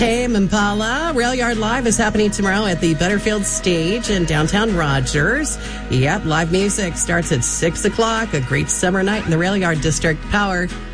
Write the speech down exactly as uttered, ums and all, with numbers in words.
Tame Impala Rail Yard Live is happening tomorrow at the Butterfield Stage in downtown Rogers. Yep, live music starts at six o'clock. A great summer night in the Rail Yard District, powered